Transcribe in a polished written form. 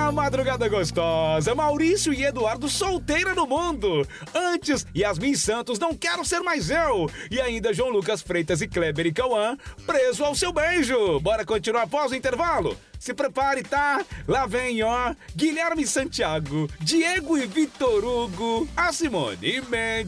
Madrugada gostosa, Maurício e Eduardo solteira no mundo. Antes, Yasmin Santos, não quero ser mais eu. E ainda João Lucas Freitas e Kleber e Cauã, preso ao seu beijo. Bora continuar após o intervalo? Se prepare, tá? Lá vem, ó, Guilherme Santiago, Diego e Vitor Hugo, a Simone Mendes.